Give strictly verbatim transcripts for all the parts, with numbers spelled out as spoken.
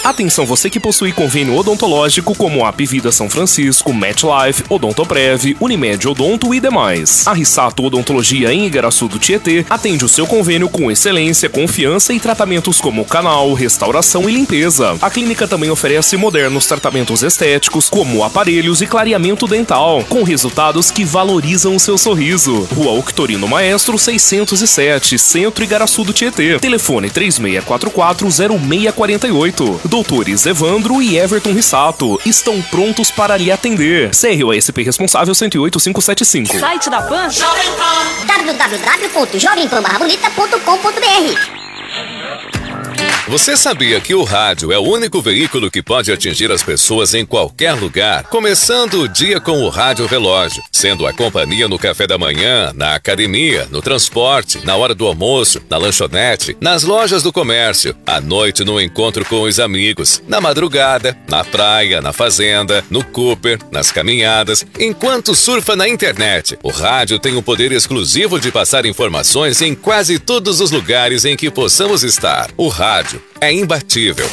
Atenção você que possui convênio odontológico como a Apivida São Francisco, MetLife, Odontoprev, Unimed Odonto e demais. A Rissato Odontologia em Igaraçu do Tietê atende o seu convênio com excelência, confiança e tratamentos como canal, restauração e limpeza. A clínica também oferece modernos tratamentos estéticos como aparelhos e clareamento dental, com resultados que valorizam o seu sorriso. Rua Octorino Maestro seiscentos e sete, Centro Igaraçu do Tietê. Telefone três seis quatro quatro, zero seis quatro oito. Doutores Evandro e Everton Rissato estão prontos para lhe atender. C R O S P responsável cento e oito, quinhentos e setenta e cinco. Site da Pan? w w w ponto jovem pan barra bonita ponto com ponto b r. Você sabia que o rádio é o único veículo que pode atingir as pessoas em qualquer lugar? Começando o dia com o Rádio Relógio, sendo a companhia no café da manhã, na academia, no transporte, na hora do almoço, na lanchonete, nas lojas do comércio, à noite no encontro com os amigos, na madrugada, na praia, na fazenda, no Cooper, nas caminhadas, enquanto surfa na internet. O rádio tem o poder exclusivo de passar informações em quase todos os lugares em que possamos estar. O rádio é imbatível.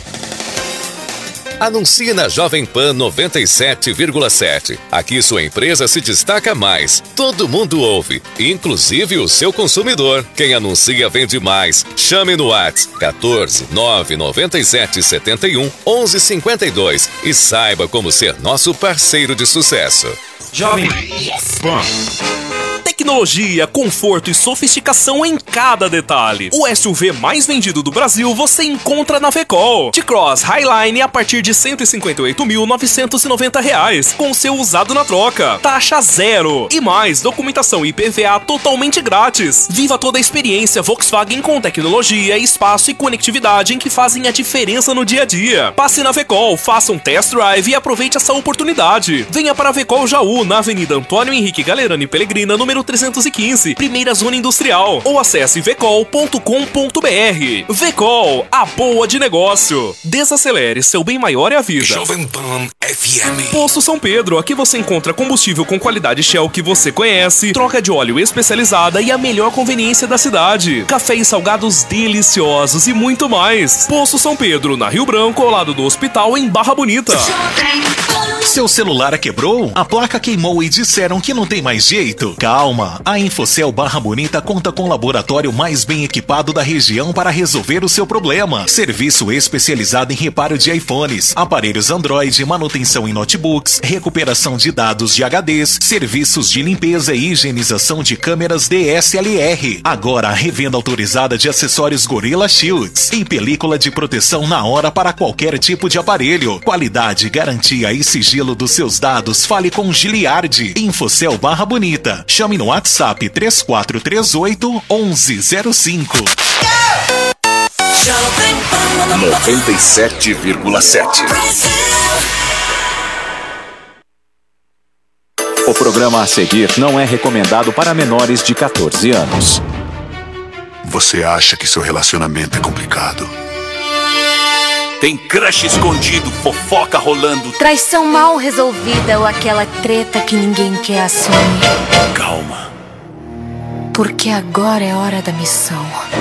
Anuncie na Jovem Pan noventa e sete vírgula sete. Aqui sua empresa se destaca mais. Todo mundo ouve, inclusive o seu consumidor. Quem anuncia vende mais. Chame no WhatsApp quatorze, nove noventa e sete, setenta e um, onze cinquenta e dois e saiba como ser nosso parceiro de sucesso. Jovem Pan. Tecnologia, conforto e sofisticação em cada detalhe. O S U V mais vendido do Brasil você encontra na Vecol. T-Cross Highline a partir de cento e cinquenta e oito mil, novecentos e noventa reais, com seu usado na troca. Taxa zero. E mais, documentação I P V A totalmente grátis. Viva toda a experiência Volkswagen com tecnologia, espaço e conectividade em que fazem a diferença no dia a dia. Passe na Vecol, faça um test drive e aproveite essa oportunidade. Venha para a Vecol Jaú, na Avenida Antônio Henrique Galerani Pellegrina, número trezentos e quinze, primeira zona industrial, ou acesse vecol ponto com ponto b r. Vecol, a boa de negócio. Desacelere, seu bem maior é a vida. Jovem Pan F M. Poço São Pedro, aqui você encontra combustível com qualidade Shell que você conhece, troca de óleo especializada e a melhor conveniência da cidade. Café e salgados deliciosos e muito mais. Poço São Pedro, na Rio Branco, ao lado do hospital, em Barra Bonita. Seu celular quebrou? A placa queimou e disseram que não tem mais jeito? Calma, a Infocel Barra Bonita conta com o laboratório mais bem equipado da região para resolver o seu problema. Serviço especializado em reparo de iPhones, aparelhos Android, manutenção em notebooks, recuperação de dados de H Ds, serviços de limpeza e higienização de câmeras D S L R. Agora a revenda autorizada de acessórios Gorilla Shields e película de proteção na hora para qualquer tipo de aparelho. Qualidade, garantia e sigilo dos seus dados, fale com Giliardi. Infocel Barra Bonita. Chame no WhatsApp três quatro três oito, onze zero cinco. noventa e sete vírgula sete. O programa a seguir não é recomendado para menores de catorze anos. Você acha que seu relacionamento é complicado? Tem crush escondido, fofoca rolando, traição mal resolvida ou aquela treta que ninguém quer assumir. Calma. Porque agora é hora da missão.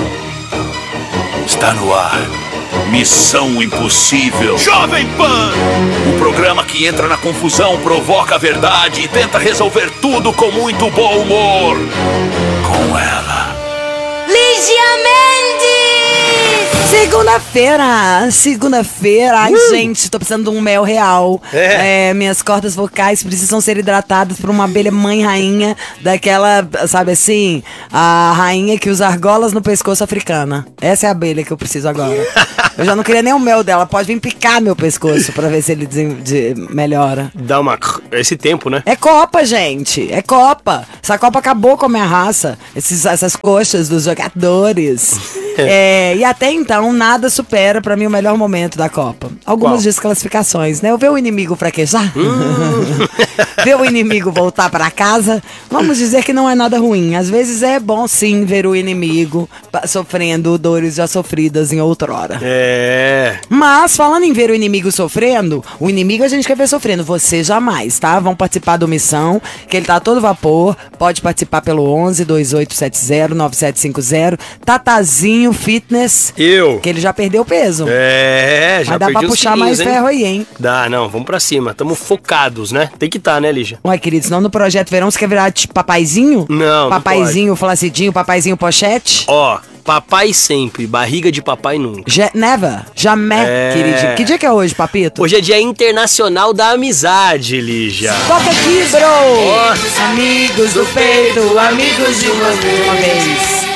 Está no ar. Missão Impossível. Jovem Pan! O programa que entra na confusão, provoca a verdade e tenta resolver tudo com muito bom humor. Com ela, Lígia Mendes! Segunda-feira, segunda-feira, ai uh! gente, tô precisando de um mel real. É. É, minhas cordas vocais precisam ser hidratadas por uma abelha mãe rainha, daquela, sabe assim, a rainha que usa argolas no pescoço africana. Essa é a abelha que eu preciso agora. Eu já não queria nem o mel dela, pode vir picar meu pescoço pra ver se ele de, de, melhora. Dá uma... esse tempo, né? É Copa, gente, é Copa. Essa Copa acabou com a minha raça, esses, essas coxas dos jogadores. É, e até então, nada supera pra mim o melhor momento da Copa. Algumas Qual? desclassificações, né? Eu ver o inimigo fraquejar, uh. ver o inimigo voltar pra casa. Vamos dizer que não é nada ruim. Às vezes é bom, sim, ver o inimigo sofrendo dores já sofridas em outrora. É. Mas, falando em ver o inimigo sofrendo, o inimigo a gente quer ver sofrendo. Você jamais, tá? Vão participar do Missão, que ele tá a todo vapor. Pode participar pelo onze, dois oito sete zero, nove sete cinco zero. Tatazinho Fitness. Eu. Perdeu. Que ele já perdeu peso. É, já Mas dá perdi pra uns puxar quilinhos, mais hein? ferro aí, hein? Dá, não, vamos pra cima. Tamo focados, né? Tem que tá, né, Lígia? Ué, querido, senão no Projeto Verão você quer virar tipo papaizinho? Não, Papaizinho, flacidinho, papaizinho pochete? Ó, papai sempre, barriga de papai nunca. Já, never. Jamais, É. queridinho. Que dia que é hoje, papito? Hoje é Dia Internacional da Amizade, Lígia. Toca aqui, bro! Amigos do peito, amigos de uma vez.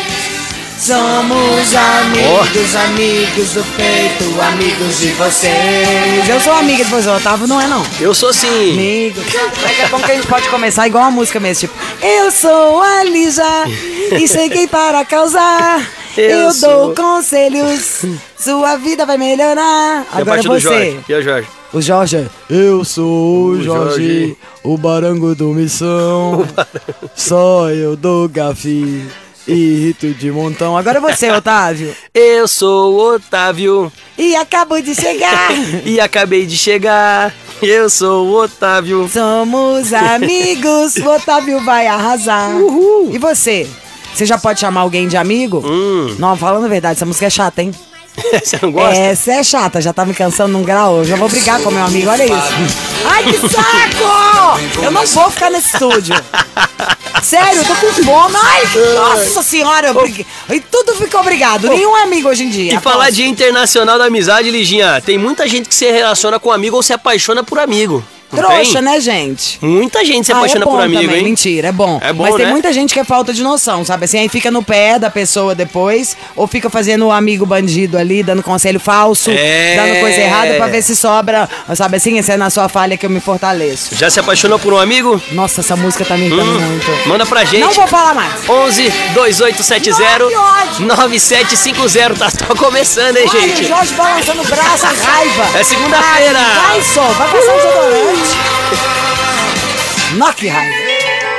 Somos amigos, amigos do peito, amigos de vocês. Eu sou amiga de vocês, o Otávio não é não. Eu sou sim. Amigo. Daqui a pouco a gente pode começar igual a música mesmo, tipo, eu sou a Lígia e cheguei para causar. Eu, Eu dou sou- conselhos, sua vida vai melhorar. E a Agora parte do você. Jorge? E o Jorge? O Jorge, eu sou o, O Jorge, Jorge. o barango do Missão. Só eu dou gafe e rito de montão. Agora você, Otávio. Eu sou o Otávio E acabou de chegar. e acabei de chegar. Eu sou o Otávio. Somos amigos. O Otávio vai arrasar. Uhul. E você? Você já pode chamar alguém de amigo? Hum. Não, falando a verdade, essa música é chata, hein? Você não gosta? Essa é chata, já tá me cansando num grau. Eu já vou brigar com meu amigo, olha isso. Ai, que saco! Eu não vou ficar nesse estúdio. Sério, eu tô com fome. Ai, nossa senhora, eu briguei. E tudo ficou obrigado. Nenhum é amigo hoje em dia. E falar Dia Internacional da Amizade, Liginha, tem muita gente que se relaciona com amigo ou se apaixona por amigo. Não Trouxa, tem? né, gente? Muita gente se Ah, apaixona é bom por amigo, também. hein? Mentira, é bom. É bom, Mas tem né? muita gente que é falta de noção, sabe? Assim, aí fica no pé da pessoa depois, ou fica fazendo o amigo bandido ali, dando conselho falso, É. dando coisa errada pra ver se sobra, sabe assim? Essa é na sua falha que eu me fortaleço. Já se apaixonou por um amigo? Nossa, essa música tá me irritando Hum, muito. Manda pra gente. Não vou falar mais. onze dois oito sete zero Ai, que ódio. nove sete cinco zero. Tá só começando, hein, Olha, gente? o Jorge balançando o braço, a raiva. É segunda-feira. Ai, vai só, vai passar um desodorante. Nossa, que raiva.